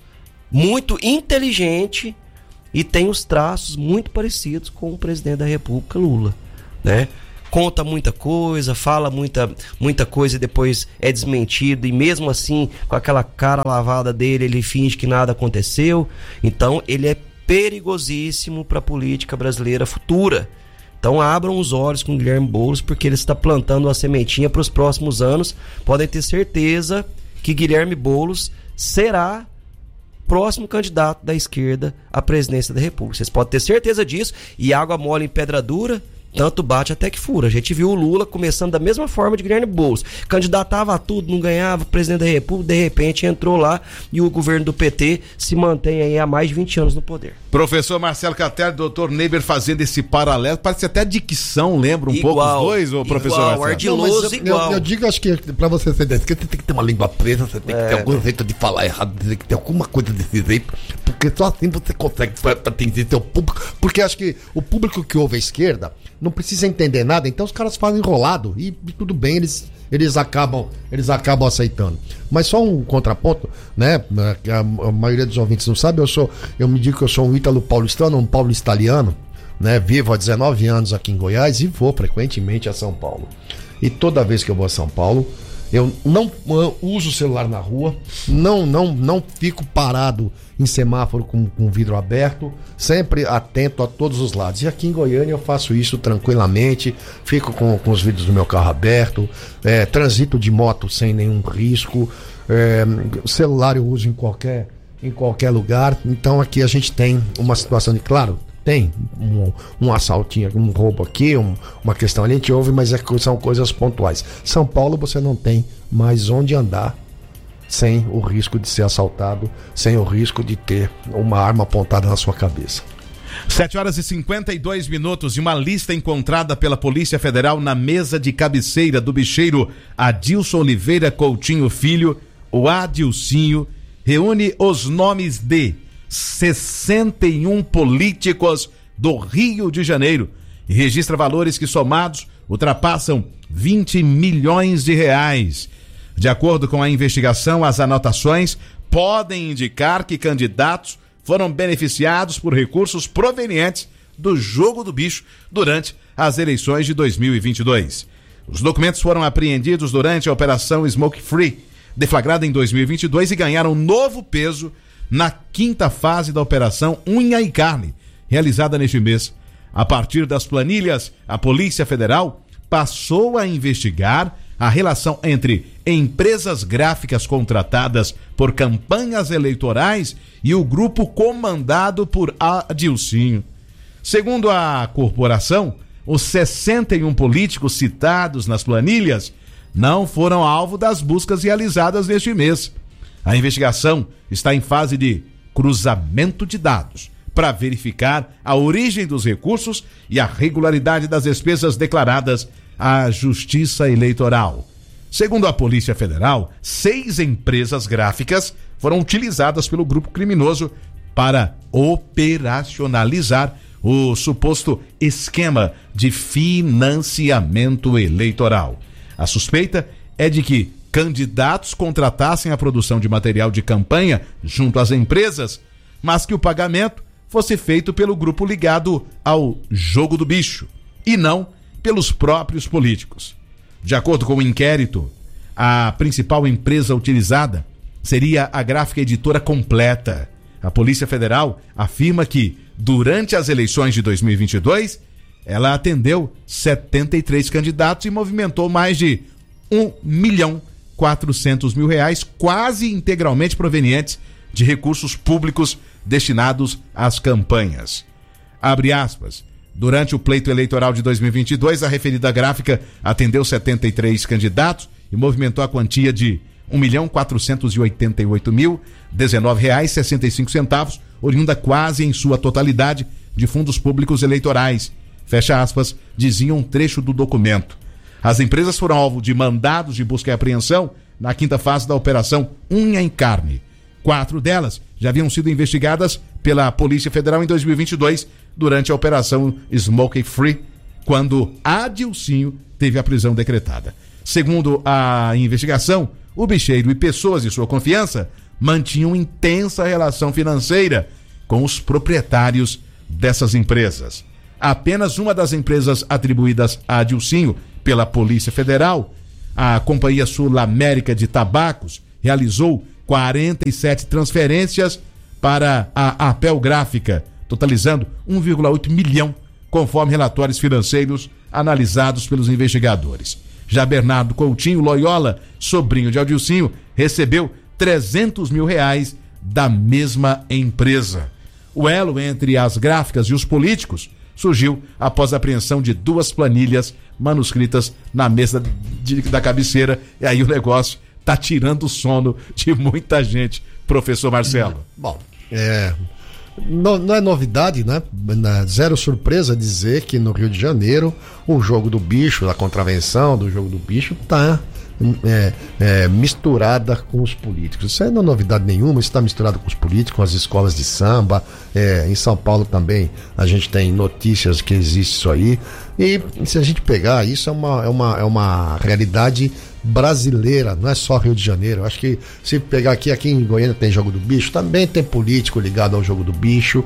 muito inteligente e tem os traços muito parecidos com o presidente da República, Lula, né? Conta muita coisa, fala muita, muita coisa e depois é desmentido, e mesmo assim, com aquela cara lavada dele, ele finge que nada aconteceu. Então ele é perigosíssimo para a política brasileira futura. Então abram os olhos com o Guilherme Boulos, porque ele está plantando uma sementinha para os próximos anos. Podem ter certeza que Guilherme Boulos será próximo candidato da esquerda à presidência da República. Vocês podem ter certeza disso. E água mole em pedra dura, tanto bate até que fura. A gente viu o Lula começando da mesma forma de Guilherme Boulos. Candidatava a tudo, não ganhava, presidente da República, de repente entrou lá e o governo do P T se mantém aí há mais de vinte anos no poder. Professor Marcelo Cater, doutor Neiber fazendo esse paralelo, parece até dicção, lembra um igual, pouco os dois, ô professor igual, Marcelo? ardiloso, Não, eu, igual. Eu, eu digo, acho que pra você ser desse, você tem que ter uma língua presa, você tem que É, ter algum jeito de falar errado, tem que ter alguma coisa desse jeito, porque só assim você consegue atingir seu público, porque acho que o público que ouve a esquerda não precisa entender nada, então os caras falam enrolado e, e tudo bem, eles, eles, acabam, eles acabam aceitando. Mas só um contraponto, né? A, a maioria dos ouvintes não sabe, eu sou, eu me digo que eu sou um ítalo paulistano, um paulistaliano, né? Vivo há dezenove anos aqui em Goiás e vou frequentemente a São Paulo. E toda vez que eu vou a São Paulo, eu não eu uso o celular na rua, não, não, não fico parado em semáforo com, com vidro aberto, sempre atento a todos os lados. E aqui em Goiânia eu faço isso tranquilamente, fico com, com os vidros do meu carro aberto, é, transito de moto sem nenhum risco, é, celular eu uso em qualquer, em qualquer lugar. Então aqui a gente tem uma situação de, claro, tem um, um assaltinho, um roubo aqui, um, uma questão ali, a gente ouve, mas é, são coisas pontuais. São Paulo você não tem mais onde andar sem o risco de ser assaltado, sem o risco de ter uma arma apontada na sua cabeça. sete horas e cinquenta e dois minutos e uma lista encontrada pela Polícia Federal na mesa de cabeceira do bicheiro Adilson Oliveira Coutinho Filho, o Adilcinho, reúne os nomes de sessenta e um políticos do Rio de Janeiro e registra valores que somados ultrapassam vinte milhões de reais. De acordo com a investigação, as anotações podem indicar que candidatos foram beneficiados por recursos provenientes do jogo do bicho durante as eleições de dois mil e vinte e dois. Os documentos foram apreendidos durante a Operação Smoke Free, deflagrada em dois mil e vinte e dois, e ganharam novo peso na quinta fase da Operação Unha e Carne, realizada neste mês. A partir das planilhas, a Polícia Federal passou a investigar a relação entre empresas gráficas contratadas por campanhas eleitorais e o grupo comandado por Adilcinho. Segundo a corporação, os sessenta e um políticos citados nas planilhas não foram alvo das buscas realizadas neste mês. A investigação está em fase de cruzamento de dados para verificar a origem dos recursos e a regularidade das despesas declaradas à Justiça Eleitoral. Segundo a Polícia Federal, seis empresas gráficas foram utilizadas pelo grupo criminoso para operacionalizar o suposto esquema de financiamento eleitoral. A suspeita é de que candidatos contratassem a produção de material de campanha junto às empresas, mas que o pagamento fosse feito pelo grupo ligado ao jogo do bicho e não pelos próprios políticos. De acordo com o inquérito, a principal empresa utilizada seria a Gráfica Editora Completa. A Polícia Federal afirma que, durante as eleições de dois mil e vinte e dois, ela atendeu setenta e três candidatos e movimentou mais de um milhão quatrocentos mil reais, quase integralmente provenientes de recursos públicos destinados às campanhas. Abre aspas. Durante o pleito eleitoral de dois mil e vinte e dois, a referida gráfica atendeu setenta e três candidatos e movimentou a quantia de um milhão quatrocentos e oitenta e oito mil dezenove reais e sessenta e cinco centavos, oriunda quase em sua totalidade de fundos públicos eleitorais. Fecha aspas, dizia um trecho do documento. As empresas foram alvo de mandados de busca e apreensão na quinta fase da Operação Unha em Carne. Quatro delas já haviam sido investigadas pela Polícia Federal em dois mil e vinte e dois durante a Operação Smoke Free, quando Adilcinho teve a prisão decretada. Segundo a investigação, o bicheiro e pessoas de sua confiança mantinham intensa relação financeira com os proprietários dessas empresas. Apenas uma das empresas atribuídas a Adilcinho pela Polícia Federal, a Companhia Sul-América de Tabacos, realizou quarenta e sete transferências para a Apel Gráfica, totalizando um vírgula oito milhão, conforme relatórios financeiros analisados pelos investigadores. Já Bernardo Coutinho Loyola, sobrinho de Adilcinho, recebeu trezentos mil reais da mesma empresa. O elo entre as gráficas e os políticos surgiu após a apreensão de duas planilhas manuscritas na mesa de, da cabeceira, e aí o negócio tá tirando o sono de muita gente, professor Marcelo. Bom, é, não, não é novidade, né? Zero surpresa dizer que no Rio de Janeiro o jogo do bicho, a contravenção do jogo do bicho tá é, é, misturada com os políticos. Isso não é novidade nenhuma, isso está misturado com os políticos, com as escolas de samba. É, em São Paulo também a gente tem notícias que existe isso aí. E se a gente pegar, isso é uma, é uma, é uma realidade brasileira, não é só Rio de Janeiro. Eu acho que se pegar aqui, aqui em Goiânia tem jogo do bicho, também tem político ligado ao jogo do bicho,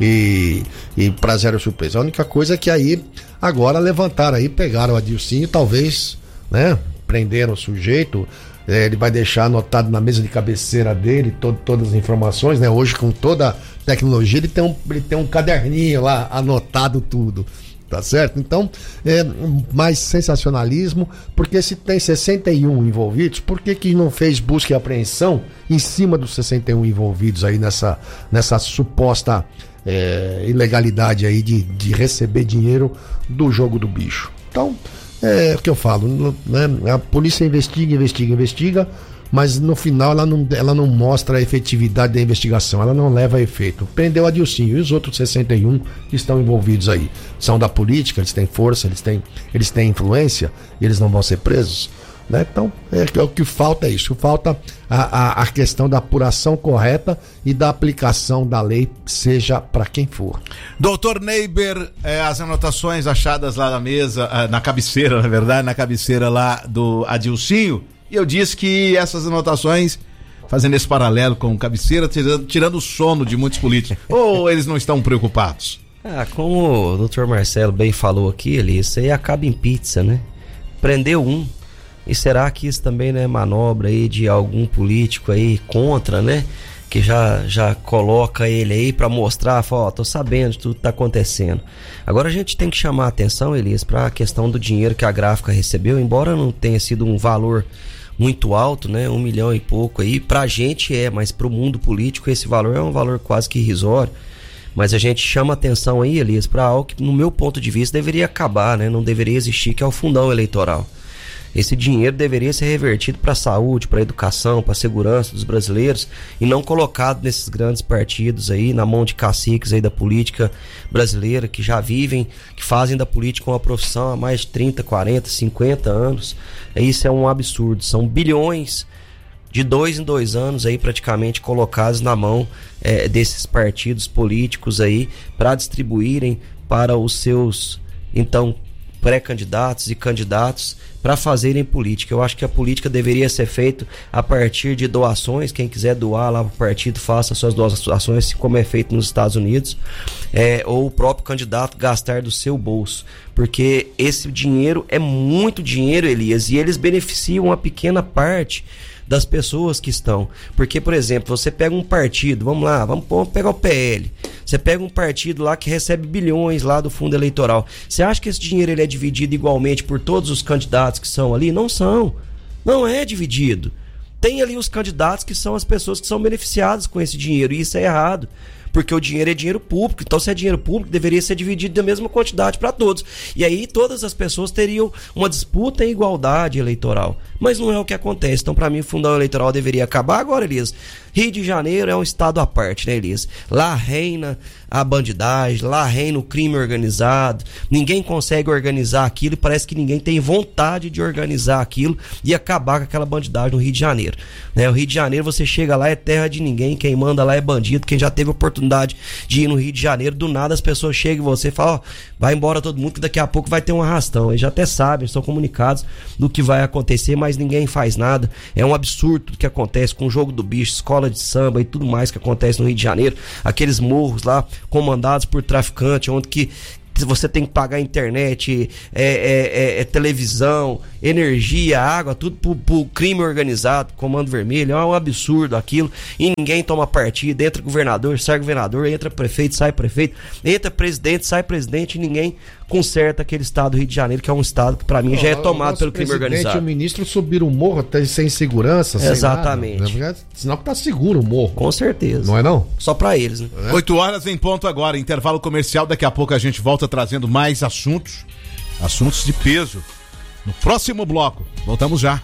e, e pra zero surpresa. A única coisa é que aí, agora levantaram aí, pegaram o Adilcinho, talvez, né, prenderam o sujeito, é, ele vai deixar anotado na mesa de cabeceira dele todo, todas as informações, né? Hoje, com toda a tecnologia, ele tem um, ele tem um caderninho lá, anotado tudo. Tá certo? Então, é mais sensacionalismo, porque se tem sessenta e um envolvidos, por que que não fez busca e apreensão em cima dos sessenta e um envolvidos aí nessa, nessa suposta é, ilegalidade aí de, de receber dinheiro do jogo do bicho? Então, é o que eu falo, né? A polícia investiga, investiga, investiga, mas no final ela não, ela não mostra a efetividade da investigação, ela não leva a efeito. Prendeu a Adilcinho e os outros sessenta e um que estão envolvidos aí. São da política, eles têm força, eles têm, eles têm influência, e eles não vão ser presos, né? Então, é, é o que falta é isso, falta a, a, a questão da apuração correta e da aplicação da lei, seja para quem for. Doutor Neiber, é, as anotações achadas lá na mesa, na cabeceira, na verdade, na cabeceira lá do Adilcinho. E eu disse que essas anotações, fazendo esse paralelo com o cabeceira, tirando, tirando o sono de muitos políticos. Ou eles não estão preocupados? Ah, como o doutor Marcelo bem falou aqui, ali, isso aí acaba em pizza, né? Prendeu um. E será que isso também não é manobra aí de algum político aí contra, né? Que já, já coloca ele aí pra mostrar, fala, ó, tô sabendo de tudo que tá acontecendo. Agora a gente tem que chamar a atenção, Elias, pra questão do dinheiro que a gráfica recebeu, embora não tenha sido um valor muito alto, né? Um milhão e pouco aí, pra gente é, mas pro mundo político esse valor é um valor quase que irrisório. Mas a gente chama atenção aí, Elias, pra algo que no meu ponto de vista deveria acabar, né? Não deveria existir, que é o fundão eleitoral. Esse dinheiro deveria ser revertido para a saúde, para a educação, para a segurança dos brasileiros, e não colocado nesses grandes partidos aí, na mão de caciques aí da política brasileira, que já vivem, que fazem da política uma profissão há mais de trinta, quarenta, cinquenta anos. Isso é um absurdo, são bilhões de dois em dois anos aí praticamente colocados na mão é, desses partidos políticos aí para distribuírem para os seus, então, pré-candidatos e candidatos para fazerem política. Eu acho que a política deveria ser feita a partir de doações. Quem quiser doar lá para o partido, faça suas doações, como é feito nos Estados Unidos, é, ou o próprio candidato gastar do seu bolso, porque esse dinheiro é muito dinheiro, Elias, e eles beneficiam uma pequena parte das pessoas que estão. Porque, por exemplo, você pega um partido, vamos lá, vamos pegar o P L, você pega um partido lá que recebe bilhões lá do fundo eleitoral. Você acha que esse dinheiro ele é dividido igualmente por todos os candidatos que são ali? Não são. Não é dividido. Tem ali os candidatos que são as pessoas que são beneficiadas com esse dinheiro, e isso é errado. Porque o dinheiro é dinheiro público, então se é dinheiro público, deveria ser dividido da mesma quantidade para todos. E aí todas as pessoas teriam uma disputa em igualdade eleitoral. Mas não é o que acontece. Então, para mim, o fundão eleitoral deveria acabar agora, Elias. Rio de Janeiro é um estado à parte, né, Elias? Lá reina a bandidagem, lá reina o crime organizado. Ninguém consegue organizar aquilo e parece que ninguém tem vontade de organizar aquilo e acabar com aquela bandidagem no Rio de Janeiro. Né? O Rio de Janeiro, você chega lá, é terra de ninguém. Quem manda lá é bandido. Quem já teve oportunidade oportunidade de ir no Rio de Janeiro, do nada as pessoas chegam e você fala, ó, vai embora todo mundo que daqui a pouco vai ter um arrastão. Eles já até sabem, são comunicados do que vai acontecer, mas ninguém faz nada. É um absurdo o que acontece com o Jogo do Bicho, escola de samba e tudo mais que acontece no Rio de Janeiro. Aqueles morros lá comandados por traficantes, onde que você tem que pagar internet, é, é, é, é televisão, energia, água, tudo pro, pro crime organizado, Comando Vermelho. É um absurdo aquilo, e ninguém toma partido. Entra governador, sai governador, entra prefeito, sai prefeito, entra presidente, sai presidente, e ninguém conserta aquele estado do Rio de Janeiro, que é um estado que pra mim já é tomado pelo crime organizado. O ministro subiram o morro até sem segurança, sem Exatamente. Nada, né? Sinal que tá seguro o morro. Com certeza. Não é não? Só pra eles, né? É. oito horas em ponto agora, intervalo comercial, daqui a pouco a gente volta trazendo mais assuntos, assuntos de peso. No próximo bloco, voltamos já.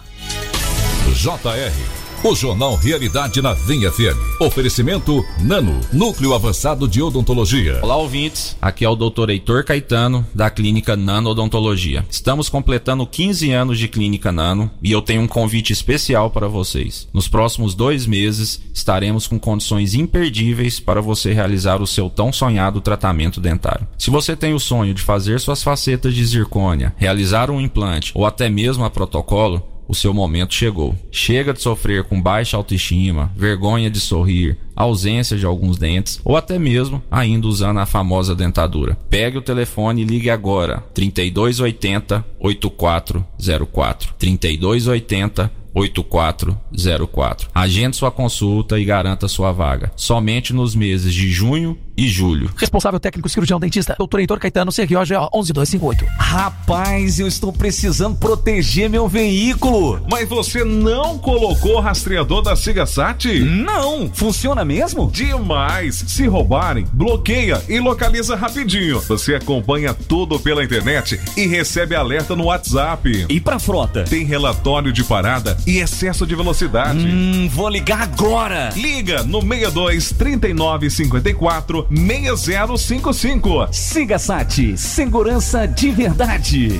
J R, o Jornal Realidade na Vinha F M. Oferecimento Nano, Núcleo Avançado de Odontologia. Olá, ouvintes. Aqui é o doutor Heitor Caetano, da Clínica Nano Odontologia. Estamos completando quinze anos de Clínica Nano e eu tenho um convite especial para vocês. Nos próximos dois meses, estaremos com condições imperdíveis para você realizar o seu tão sonhado tratamento dentário. Se você tem o sonho de fazer suas facetas de zircônia, realizar um implante ou até mesmo a protocolo, o seu momento chegou. Chega de sofrer com baixa autoestima, vergonha de sorrir, ausência de alguns dentes ou até mesmo ainda usando a famosa dentadura. Pegue o telefone e ligue agora. trinta e dois oitenta, oitenta e quatro zero quatro. trinta e dois oitenta, oitenta e quatro zero quatro. Agende sua consulta e garanta sua vaga. Somente nos meses de junho e julho. Responsável técnico cirurgião dentista, doutor Heitor Caetano, C R O G O um um dois cinco oito. Rapaz, eu estou precisando proteger meu veículo. Mas você não colocou o rastreador da Sigasat? Não, funciona mesmo? Demais! Se roubarem, bloqueia e localiza rapidinho. Você acompanha tudo pela internet e recebe alerta no WhatsApp. E pra frota? Tem relatório de parada e excesso de velocidade. Hum, vou ligar agora. Liga no seis dois, trinta e nove, cinquenta e quatro, seis zero cinco cinco. Sigasat, segurança de verdade.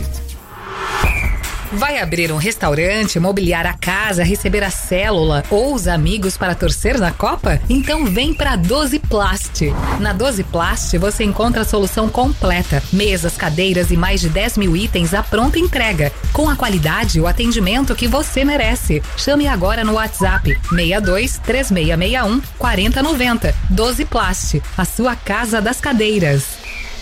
Vai abrir um restaurante, mobiliar a casa, receber a célula ou os amigos para torcer na Copa? Então vem pra doze Plast. Na doze Plast você encontra a solução completa. Mesas, cadeiras e mais de dez mil itens à pronta entrega. Com a qualidade e o atendimento que você merece. Chame agora no WhatsApp seis dois, três seis seis um, quatro zero nove zero. doze Plast, a sua casa das cadeiras.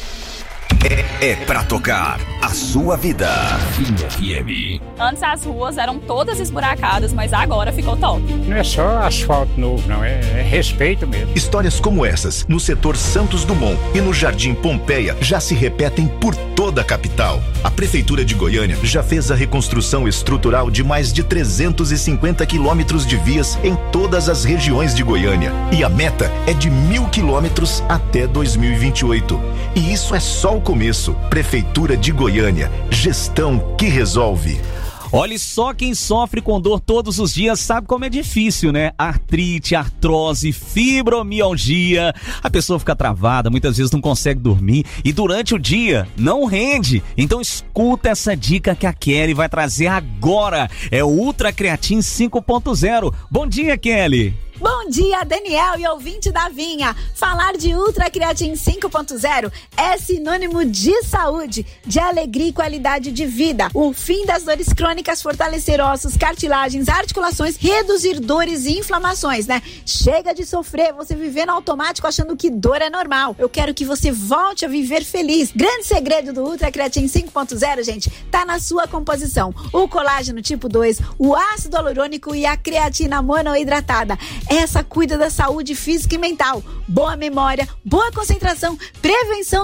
É, é pra tocar a sua vida. Vinha F M. Antes as ruas eram todas esburacadas, mas agora ficou top. Não é só asfalto novo, não. É, é respeito mesmo. Histórias como essas, no setor Santos Dumont e no Jardim Pompeia, já se repetem por toda a capital. A Prefeitura de Goiânia já fez a reconstrução estrutural de mais de trezentos e cinquenta quilômetros de vias em todas as regiões de Goiânia. E a meta é de mil quilômetros até dois mil e vinte e oito. E isso é só o começo. Prefeitura de Goiânia, gestão que resolve. Olha só, quem sofre com dor todos os dias sabe como é difícil, né? Artrite, artrose, fibromialgia. A pessoa fica travada, muitas vezes não consegue dormir e durante o dia não rende. Então escuta essa dica que a Kelly vai trazer agora. É o Ultra Creatin cinco ponto zero. Bom dia, Kelly. Bom dia, Daniel e ouvinte da Vinha. Falar de Ultra Creatin cinco ponto zero é sinônimo de saúde, de alegria e qualidade de vida. O fim das dores crônicas, fortalecer ossos, cartilagens, articulações, reduzir dores e inflamações, né? Chega de sofrer, você viver no automático achando que dor é normal. Eu quero que você volte a viver feliz. Grande segredo do Ultra Creatin cinco ponto zero, gente, tá na sua composição. O colágeno tipo dois, o ácido hialurônico e a creatina monoidratada. Essa cuida da saúde física e mental, boa memória, boa concentração, prevenção